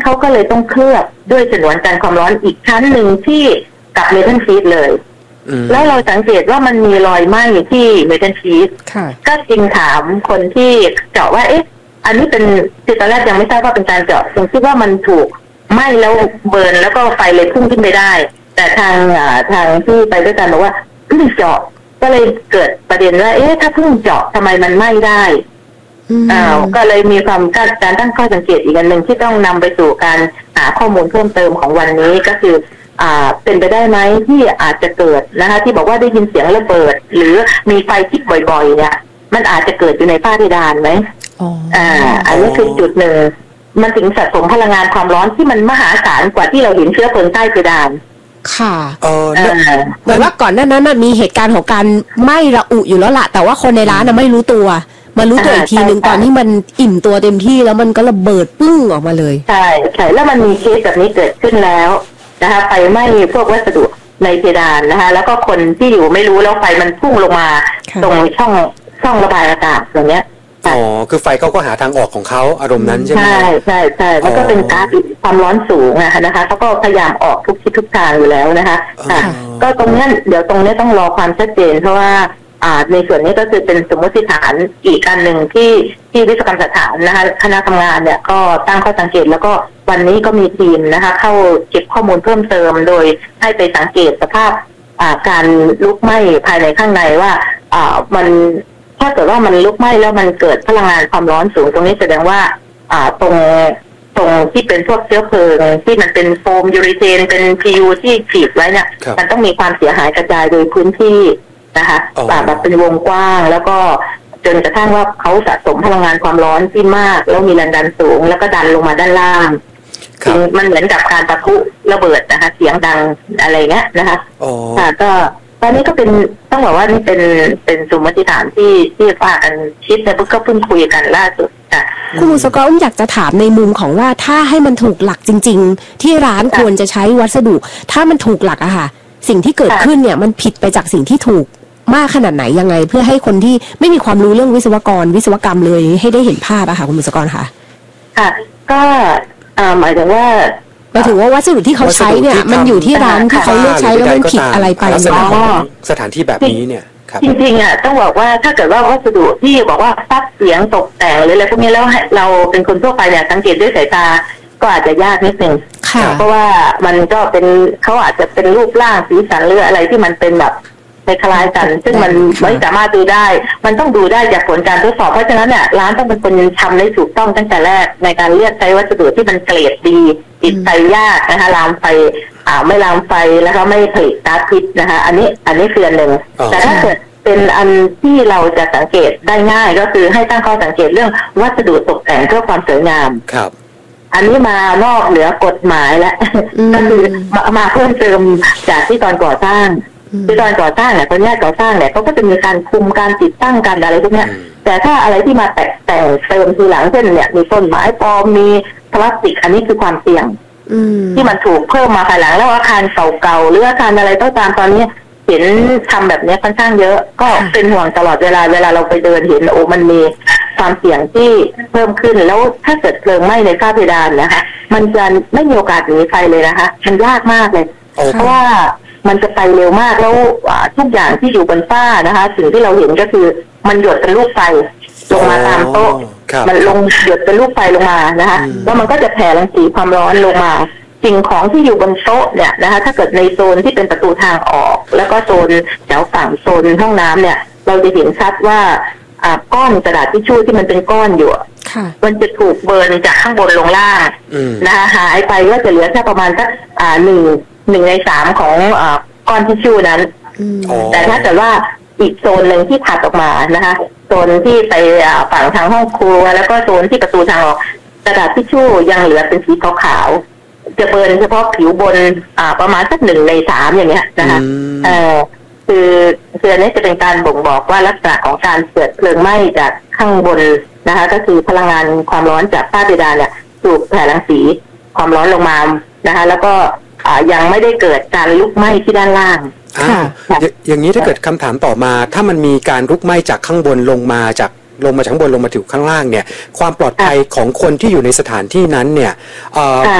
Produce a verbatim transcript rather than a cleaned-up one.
เขาก็เลยต้องเคลือบด้วยฉนวนกันความร้อนอีกชั้นหนึ่งที่กับเมทัลชีทเลยแล้วเราสังเกตว่ามันมีรอยไหม้ที่เมทัลชีทก็จึงถามคนที่เจาะว่าเอ๊ะอันนี้เป็นที่ตอนแรกยังไม่ทราบว่าเป็นการเจาะจึงคิดว่ามันถูกไหม้แล้วเบิร์นแล้วก็ไฟเลยพุ่งขึ้นไปได้แต่ทางทางที่ไปด้วยกันบอกว่าเพิ่งเจาะก็เลยเกิดประเด็นว่าเอ๊ะถ้าเพิ่งเจาะทำไมมันไหม้ได้อ้าวก็เลยมีความการตั้งข้อสังเกตอีกอันหนึ่งที่ต้องนำไปสู่การหาข้อมูลเพิ่มเติมของวันนี้ก็คืออ่าเป็นไปได้ไหมที่อาจจะเกิดนะคะที่บอกว่าได้ยินเสียงระเบิดหรือมีไฟทิพย์บ่อยๆเนี่ยมันอาจจะเกิดอยู่ในฝ้าเพดานไหมอ่าอันนี้คือจุดหนึ่งมันถึงสะสมพลังงานความร้อนที่มันมหาศาลกว่าที่เราเห็นเชื้อเพลิงใต้เพดานค่ะเออเหมือนว่าก่อนหน้านั้นมีเหตุการณ์ของการไหม้ระอุอยู่แล้วล่ะแต่ว่าคนในร้านน่ะไม่รู้ตัวมารู้ตัวอีกทีนึงตอนที่มันอิ่มตัวเต็มที่แล้วมันก็ระเบิดปึ้งออกมาเลยใช่ใช่แล้วมันมีเคสแบบนี้เกิดขึ้นแล้วนะคะไฟไหม้พวกวัสดุในเพดานนะคะแล้วก็คนที่อยู่ไม่รู้แล้วไฟมันพุ่งลงมาตรงช่องช่องระบายอากาศอย่างเงี้ยอ๋อคือไฟเขาก็หาทางออกของเขาอารมณ์นั้นใช่ไหมใช่ใช่ใช่แล้วก็เป็นก๊าซความร้อนสูงนะคะเขาก็พยายามออกทุกทิศทุกทางอยู่แล้วนะคะก็ตรงนี้เดี๋ยวตรงนี้ต้องรอความชัดเจนเพราะว่าในส่วนนี้ก็คือเป็นสมมติฐานอีกอันหนึ่งที่ที่วิศวกรรมสถานนะคะคณะทำงานเนี่ยก็ตั้งข้อสังเกตแล้วก็วันนี้ก็มีทีมนะคะเข้าเก็บข้อมูลเพิ่มเติมโดยให้ไปสังเกตสภาพการลุกไหม้ภายในข้างในว่ามันถ้าเกิดว่ามันลุกไหม้แล้วมันเกิดพลังงานความร้อนสูงตรงนี้แสดงว่าตรงตรงที่เป็นพวกเชื้อเพลิงที่มันเป็นโฟมยูริเทนเป็นพียูที่ฉีดไว้เนี่ยมันต้องมีความเสียหายกระจายโดยพื้นที่นะคะแบบเป็นวงกว้างแล้วก็จนกระทั่งว่าเขาสะสมพลังงานความร้อนที่มากแล้วมีแรงดันสูงแล้วก็ดันลงมาด้านล่างมันเหมือนกับการปะทุระเบิดนะคะเสียงดังอะไรเงี้ยนะคะค่ะก็ตอนนี้ก็เป็นต้องบอกว่านี่เป็นเป็นสมมติฐานที่ที่ว่ากันคิดแต่ก็เพิ่งคุยกันล่าสุดค่ะคุณบุษกรอุ้มอยากจะถามในมุมของว่าถ้าให้มันถูกหลักจริงๆที่ร้านควรจะใช้วัสดุถ้ามันถูกหลักอะค่ะสิ่งที่เกิดขึ้นเนี่ยมันผิดไปจากสิ่งที่ถูกมากขนาดไหนยังไงเพื่อให้คนที่ไม่มีความรู้เรื่องวิศวกรวิศวกรรมเลยให้ได้เห็นภาพอะค่ะคุณบุษกรค่ะค่ะก็หมายถึงว่าหมายถึงว่าวัสดุที่เขาใช้เนี่ยมันอยู่ที่ร้านที่เขาเลือกใช้แล้วมันผิดอะไรไปลักษณะสถานที่แบบนี้เนี่ยจริงๆอ่ะต้องบอกว่าถ้าเกิดว่าวัสดุที่บอกว่าซับเสียงตกแต่งหรืออะไรพวกนี้แล้วเราเป็นคนทั่วไปเนี่ยสังเกตด้วยสายตาก็อาจจะยากนิดนึงเพราะว่ามันก็เป็นเขาอาจจะเป็นรูปร่างสีสันหรืออะไรที่มันเป็นแบบคล้ายกันซึ่งมันไม่สามารถดูได้มันต้องดูได้จากผลการทดสอบเพราะฉะนั้นเนี่ยร้านต้องเป็นคนทำได้ถูกต้องตั้งแต่แรกในการเลือกใช้วัสดุที่มันเกรดดีติดไฟยากนะคะลามไฟอ่าไม่ลามไฟแล้วก็ไม่ผลิตก๊าซพิษนะคะอันนี้อันนี้คืออันหนึ่งแต่ถ้าเกิดเป็นอันที่เราจะสังเกตได้ง่ายก็คือให้ตั้งข้อสังเกตเรื่องวัสดุตกแต่งเพื่อความสวยงามครับอันนี้มานอกเหนือกฎหมายแล้วก็คือมามาเพิ่มเติมจากที่ตอนก่อสร้างที่ตอนก่อสร้างเนี่ยคนแยกก่อสร้างเนี่ยเขาก็จะมีการคุมการติดตั้งกันอะไรพวกนี้แต่ถ้าอะไรที่มาแต่แต่งเติมทีหลังเช่นเนี่ยมีต้นไม้ปลอมมีพลาสติกอันนี้คือความเสี่ยงที่มันถูกเพิ่มมาภายหลังแล้วอาคารเก่าๆหรืออาคารอะไรก็ตามตอนนี้เห็นทำแบบนี้ค่อนข้างเยอะก็เป็นห่วงตลอดเวลาเวลาเราไปเดินเห็นโอ้มันมีความเสี่ยงที่เพิ่มขึ้นแล้วถ้าเกิดเพลิงไหม้ในฝ้าเพดานนะคะมันจะไม่มีโอกาสหนีไฟเลยนะคะมันยากมากเลยเพราะว่ามันจะไปเร็วมากแล้วทุกอย่างที่อยู่บนฝ้านะคะสิ่งที่เราเห็นก็คือมันหยดเป็นลูกไฟลงมาตามโต๊ะมันลงหยดเป็นลูกไฟลงมานะคะแล้วมันก็จะแผ่รังสีความร้อนลงมาสิ่งของที่อยู่บนโต๊ะเนี่ยนะคะถ้าเกิดในโซนที่เป็นประตูทางออกแล้วก็โซนแถวฝั่งโซนห้องน้ำเนี่ยเราจะเห็นชัดว่าก้อนกระดาษทิชชู่ที่มันเป็นก้อนอยู่มันจะถูกเบิร์นจากข้างบนลงล่างนะคะหายไปก็จะเหลือแค่ประมาณสักหนึ่งหนึ่งในสามของก้อนทิชชู่นั้นแต่ถ้าเกิดว่าอีกโซนหนึ่งที่ถัดออกมานะคะโซนที่ไปฝั่งทางห้องครัวแล้วก็โซนที่ประตูทางออกกระดาษทิชชู่ยังเหลือเป็นสีขาวจะเบิร์นเฉพาะผิวบนประมาณสักหนึ่งในสามอย่างเงี้ยนะคะคือคืออันนี้จะเป็นการบ่งบอกว่าลักษณะของการเกิดเพลิงไหม้จากข้างบนนะคะก็คือพลังงานความร้อนจากฝ้าเพดานเนี่ยถูกแผ่รังสีความร้อนลงมานะคะแล้วก็ยังไม่ได้เกิดการลุกไหม้ที่ด้านล่างอย่างนี้ถ้าเกิดคำถามต่อมาถ้ามันมีการลุกไหม้จากข้างบนลงมาจากลงมาจากข้างบนลงมาถึงข้างล่างเนี่ยความปลอดภัยของคนที่อยู่ในสถานที่นั้นเนี่ย